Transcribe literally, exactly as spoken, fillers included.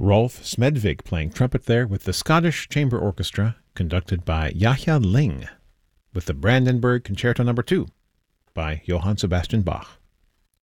Rolf Smedvig playing trumpet there with the Scottish Chamber Orchestra, conducted by Yahya Ling, with the Brandenburg Concerto Number two by Johann Sebastian Bach.